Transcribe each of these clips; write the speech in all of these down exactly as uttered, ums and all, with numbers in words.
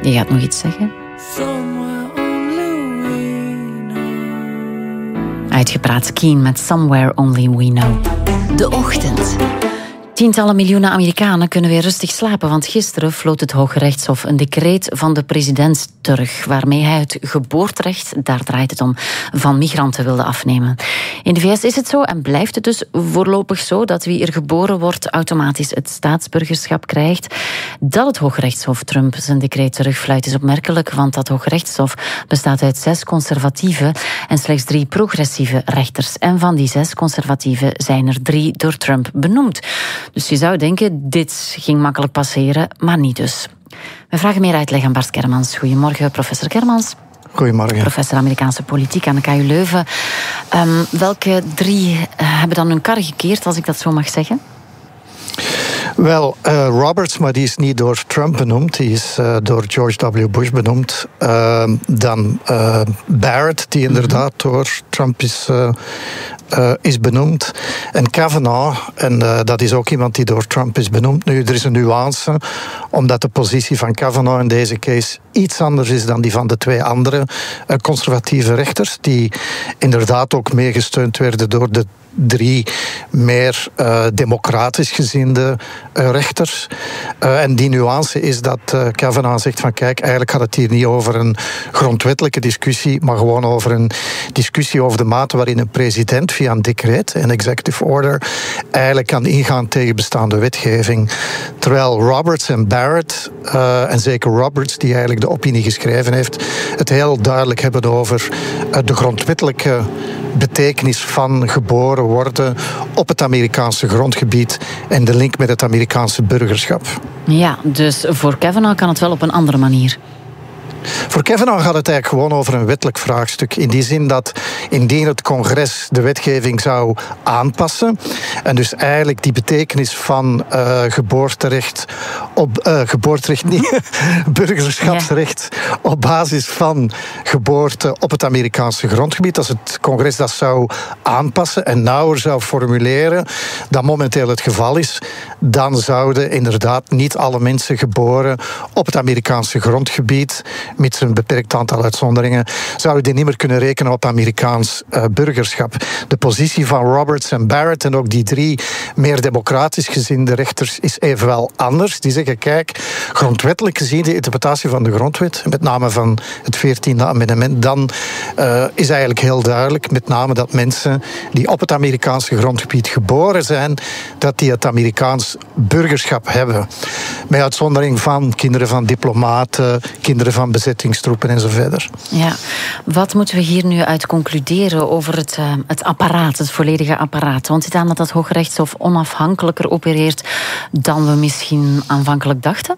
Je gaat nog iets zeggen? Uitgepraat Keen met Somewhere Only We Know. De ochtend. Tientallen miljoenen Amerikanen kunnen weer rustig slapen, want gisteren floot het Hooggerechtshof een decreet van de president terug, waarmee hij het geboorterecht, daar draait het om, van migranten wilde afnemen. In de V S is het zo en blijft het dus voorlopig zo dat wie er geboren wordt automatisch het staatsburgerschap krijgt. Dat het Hooggerechtshof Trump zijn decreet terugfluit is opmerkelijk, want dat Hooggerechtshof bestaat uit zes conservatieve en slechts drie progressieve rechters. En van die zes conservatieve zijn er drie door Trump benoemd. Dus je zou denken, dit ging makkelijk passeren, maar niet dus. We vragen meer uitleg aan Bart Kermans. Goedemorgen, professor Kermans. Goedemorgen. Professor Amerikaanse politiek aan de K U Leuven. Um, welke drie uh, hebben dan hun kar gekeerd, als ik dat zo mag zeggen? Wel, uh, Roberts, maar die is niet door Trump benoemd. Die is uh, door George W. Bush benoemd. Uh, dan uh, Barrett, die inderdaad door Trump is, uh, uh, is benoemd. En Kavanaugh, en uh, dat is ook iemand die door Trump is benoemd. Nu, er is een nuance, omdat de positie van Kavanaugh in deze case iets anders is dan die van de twee andere uh, conservatieve rechters, die inderdaad ook meegesteund werden door de drie meer uh, democratisch gezinde uh, rechters. Uh, en die nuance is dat uh, Kavanaugh zegt van kijk, eigenlijk gaat het hier niet over een grondwettelijke discussie, maar gewoon over een discussie over de mate waarin een president via een decreet, een executive order, eigenlijk kan ingaan tegen bestaande wetgeving. Terwijl Roberts en Barrett, uh, en zeker Roberts, die eigenlijk de opinie geschreven heeft, het heel duidelijk hebben over uh, de grondwettelijke betekenis van geboren worden op het Amerikaanse grondgebied en de link met het Amerikaanse burgerschap. Ja, dus voor Kavanaugh kan het wel op een andere manier. Voor Kavanaugh gaat het eigenlijk gewoon over een wettelijk vraagstuk. In die zin dat indien het congres de wetgeving zou aanpassen en dus eigenlijk die betekenis van uh, geboorterecht op uh, geboorterecht niet burgerschapsrecht ja. op basis van geboorte op het Amerikaanse grondgebied, als het congres dat zou aanpassen en nauwer zou formuleren dan momenteel het geval is, dan zouden inderdaad niet alle mensen geboren op het Amerikaanse grondgebied, mits een beperkt aantal uitzonderingen, zouden die niet meer kunnen rekenen op Amerikaans uh, burgerschap. De positie van Roberts en Barrett en ook die drie meer democratisch gezinde rechters is evenwel anders. Die zeggen, kijk, grondwettelijk gezien de interpretatie van de grondwet, met name van het veertiende amendement, dan uh, is eigenlijk heel duidelijk, met name dat mensen die op het Amerikaanse grondgebied geboren zijn, dat die het Amerikaans burgerschap hebben. Met uitzondering van kinderen van diplomaten, kinderen van bezettingstroepen en zo verder. Ja, wat moeten we hier nu uit concluderen over het, uh, het apparaat, het volledige apparaat? Want het aan dat het Hooggerechtshof onafhankelijker opereert dan we misschien aanvankelijk dachten?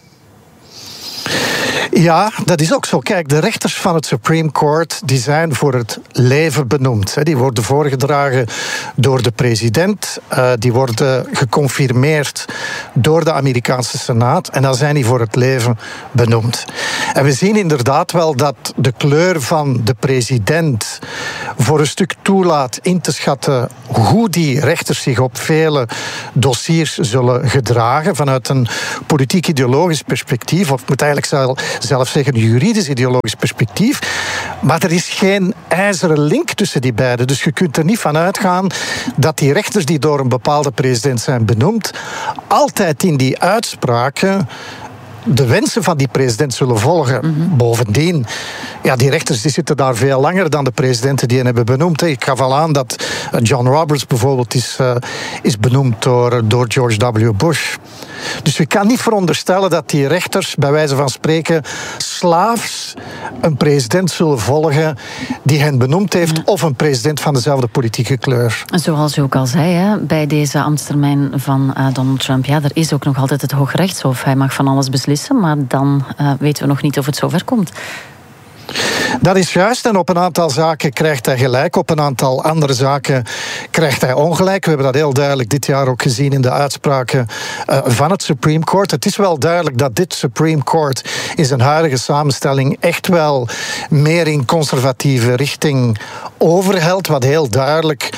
Ja, dat is ook zo. Kijk, de rechters van het Supreme Court die zijn voor het leven benoemd. Die worden voorgedragen door de president. Die worden geconfirmeerd door de Amerikaanse Senaat. En dan zijn die voor het leven benoemd. En we zien inderdaad wel dat de kleur van de president voor een stuk toelaat in te schatten hoe die rechters zich op vele dossiers zullen gedragen vanuit een politiek-ideologisch perspectief. Of ik moet eigenlijk zelf zelf zeggen een juridisch-ideologisch perspectief. Maar er is geen ijzeren link tussen die beiden. Dus je kunt er niet van uitgaan dat die rechters die door een bepaalde president zijn benoemd, altijd in die uitspraken de wensen van die president zullen volgen. Mm-hmm. Bovendien, ja, die rechters die zitten daar veel langer dan de presidenten die hen hebben benoemd. Ik gaf al aan dat John Roberts bijvoorbeeld is, uh, is benoemd door, door George W. Bush. Dus je kan niet veronderstellen dat die rechters, bij wijze van spreken, slaafs een president zullen volgen die hen benoemd heeft, of een president van dezelfde politieke kleur. Zoals u ook al zei, hè, bij deze ambtstermijn van uh, Donald Trump, ja, er is ook nog altijd het Hooggerechtshof. Hij mag van alles beslissen, maar dan uh, weten we nog niet of het zover komt. Dat is juist, en op een aantal zaken krijgt hij gelijk, op een aantal andere zaken krijgt hij ongelijk. We hebben dat heel duidelijk dit jaar ook gezien in de uitspraken uh, van het Supreme Court. Het is wel duidelijk dat dit Supreme Court in zijn huidige samenstelling echt wel meer in conservatieve richting overhelt, wat heel duidelijk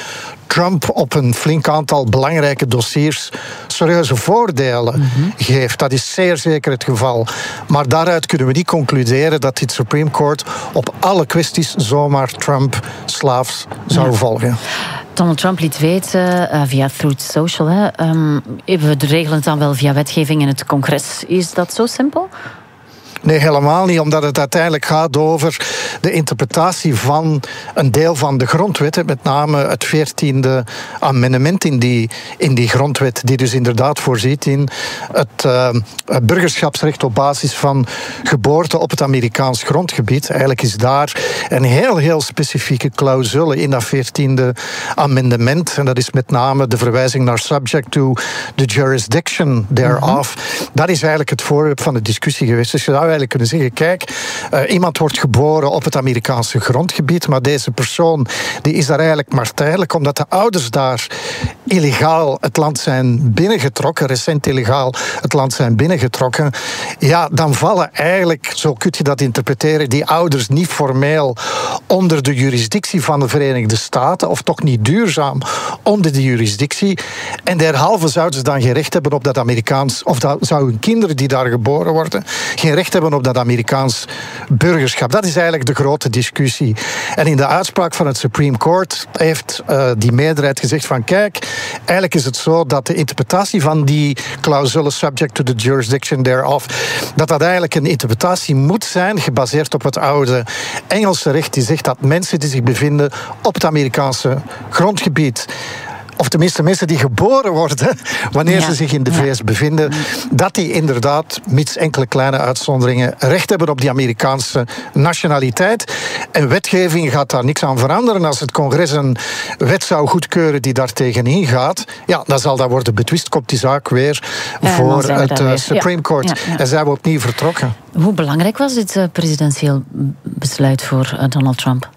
Trump op een flink aantal belangrijke dossiers serieuze voordelen mm-hmm. geeft. Dat is zeer zeker het geval. Maar daaruit kunnen we niet concluderen dat dit Supreme Court op alle kwesties zomaar Trump slaafs zou ja. volgen. Donald Trump liet weten uh, via Truth Social. Hè, um, we regelen het dan wel via wetgeving in het congres. Is dat zo simpel? Nee, helemaal niet, omdat het uiteindelijk gaat over de interpretatie van een deel van de grondwet, met name het veertiende amendement in die, in die grondwet, die dus inderdaad voorziet in het uh, burgerschapsrecht op basis van geboorte op het Amerikaans grondgebied. Eigenlijk is daar een heel, heel specifieke clausule in dat veertiende amendement, en dat is met name de verwijzing naar subject to the jurisdiction thereof. Mm-hmm. Dat is eigenlijk het voorwerp van de discussie geweest. Dus je zou eigenlijk kunnen zeggen, kijk, uh, iemand wordt geboren op het Amerikaanse grondgebied, maar deze persoon die is daar eigenlijk maar tijdelijk, omdat de ouders daar illegaal het land zijn binnengetrokken, recent illegaal het land zijn binnengetrokken. Ja, dan vallen eigenlijk, zo kun je dat interpreteren, die ouders niet formeel onder de jurisdictie van de Verenigde Staten, of toch niet duurzaam onder die jurisdictie. En derhalve zouden ze dan geen recht hebben op dat Amerikaans, of dat zouden hun kinderen die daar geboren worden geen recht hebben op dat Amerikaans burgerschap. Dat is eigenlijk de grote discussie. En in de uitspraak van het Supreme Court heeft uh, die meerderheid gezegd van kijk, eigenlijk is het zo dat de interpretatie van die clausule subject to the jurisdiction thereof, dat dat eigenlijk een interpretatie moet zijn gebaseerd op het oude Engelse recht die zegt dat mensen die zich bevinden op het Amerikaanse grondgebied, of tenminste mensen die geboren worden wanneer ja. ze zich in de V S ja. bevinden, dat die inderdaad, mits enkele kleine uitzonderingen, recht hebben op die Amerikaanse nationaliteit. En wetgeving gaat daar niks aan veranderen. Als het congres een wet zou goedkeuren die daar tegenin gaat, ja, dan zal dat worden betwist, komt die zaak weer ja, voor het uh, Supreme ja. Court. Ja, ja. En zijn we opnieuw vertrokken. Hoe belangrijk was dit uh, presidentieel besluit voor uh, Donald Trump?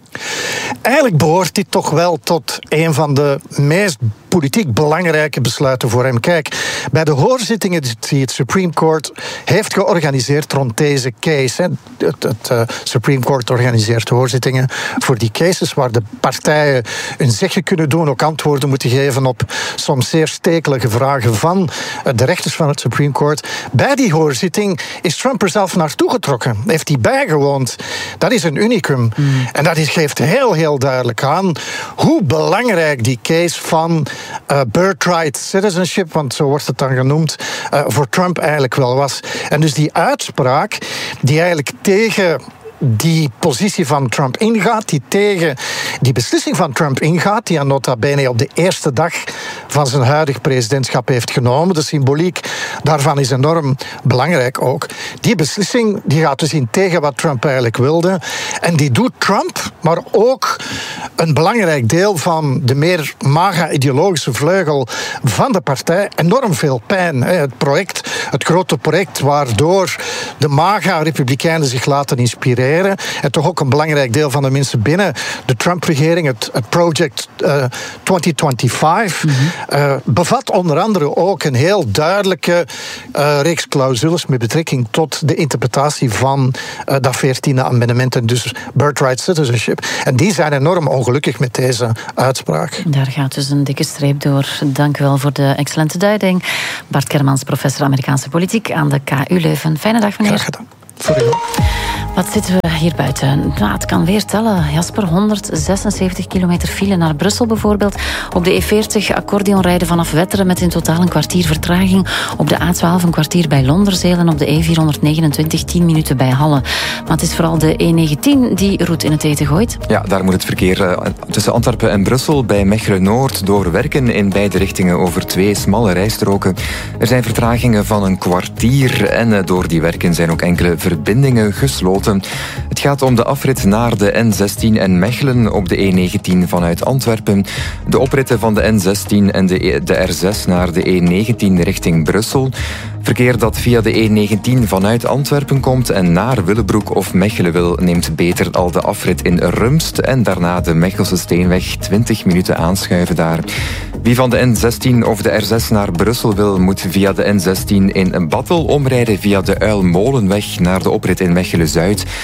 Eigenlijk behoort dit toch wel tot een van de meest politiek belangrijke besluiten voor hem. Kijk, bij de hoorzittingen die het Supreme Court heeft georganiseerd rond deze case, hè, het, het uh, Supreme Court organiseert hoorzittingen voor die cases waar de partijen hun zegje kunnen doen, ook antwoorden moeten geven op soms zeer stekelige vragen van uh, de rechters van het Supreme Court. Bij die hoorzitting is Trump er zelf naartoe getrokken. Heeft hij bijgewoond. Dat is een unicum. Mm. En dat is, geeft heel, heel duidelijk aan hoe belangrijk die case van Uh, birthright citizenship, want zo wordt het dan genoemd, uh, voor Trump eigenlijk wel was. En dus die uitspraak die eigenlijk tegen die positie van Trump ingaat, die tegen die beslissing van Trump ingaat, die hij nota bene op de eerste dag van zijn huidig presidentschap heeft genomen. De symboliek daarvan is enorm belangrijk ook. Die beslissing die gaat dus in tegen wat Trump eigenlijk wilde. En die doet Trump, maar ook een belangrijk deel van de meer MAGA-ideologische vleugel van de partij enorm veel pijn. Het project, het grote project waardoor de MAGA-republikeinen zich laten inspireren. En toch ook een belangrijk deel van de mensen binnen de Trump-regering, het, het Project uh, twintig vijfentwintig, mm-hmm. uh, bevat onder andere ook een heel duidelijke uh, reeks clausules met betrekking tot de interpretatie van uh, dat veertiende amendement en dus birthright citizenship. En die zijn enorm ongelukkig met deze uitspraak. Daar gaat dus een dikke streep door. Dank u wel voor de excellente duiding. Bart Kermans, professor Amerikaanse politiek aan de K U Leuven. Fijne dag, meneer. Graag gedaan. Voor u. Wat zitten we hier buiten? Nou, het kan weer tellen. Jasper, honderdzesenzeventig kilometer file naar Brussel bijvoorbeeld. Op de E veertig accordeon rijden vanaf Wetteren met in totaal een kwartier vertraging. Op de A twaalf een kwartier bij Londerzeel en op de E vierhonderdnegenentwintig tien minuten bij Halle. Maar het is vooral de E negentien die roet in het eten gooit. Ja, daar moet het verkeer uh, tussen Antwerpen en Brussel bij Mechelen-Noord doorwerken in beide richtingen over twee smalle rijstroken. Er zijn vertragingen van een kwartier en uh, door die werken zijn ook enkele verbindingen gesloten. Het gaat om de afrit naar de N zestien en Mechelen op de E negentien vanuit Antwerpen. De opritten van de N zestien en de, e, de R zes naar de E negentien richting Brussel. Verkeer dat via de E negentien vanuit Antwerpen komt en naar Willebroek of Mechelen wil, neemt beter al de afrit in Rumst en daarna de Mechelse Steenweg twintig minuten aanschuiven daar. Wie van de N zestien of de R zes naar Brussel wil, moet via de N zestien in Battel omrijden via de Uilmolenweg naar de oprit in Mechelen-Zuid.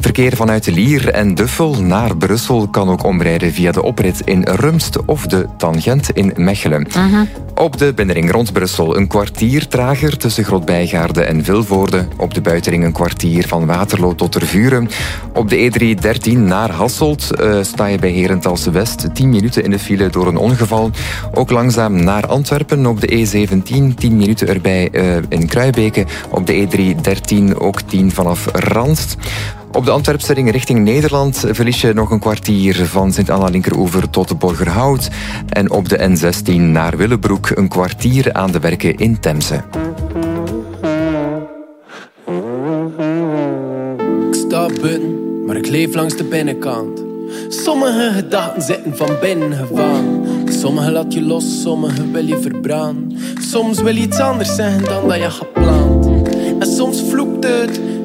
verkeer vanuit Lier en Duffel naar Brussel kan ook omrijden via de oprit in Rumst of de tangent in Mechelen. Uh-huh. Op de binnenring rond Brussel een kwartier trager tussen Grootbijgaarde en Vilvoorde. Op de buitenring een kwartier van Waterloo tot Tervuren. Op de E drie dertien naar Hasselt uh, sta je bij Herentals West tien minuten in de file door een ongeval. Ook langzaam naar Antwerpen op de E zeventien, tien minuten erbij uh, in Kruibeke. Op de E drie dertien ook tien vanaf Randst. Op de Antwerpse ring richting Nederland verlies je nog een kwartier van Sint-Anna-Linkeroever tot de Borgerhout. En op de N zestien naar Willebroek een kwartier aan de werken in Temse. Ik sta buiten, maar ik leef langs de binnenkant. Sommige gedachten zitten van binnen gevangen. Sommige laat je los, sommige wil je verbranden. Soms wil je iets anders zeggen dan dat je gepland. En soms vloekt het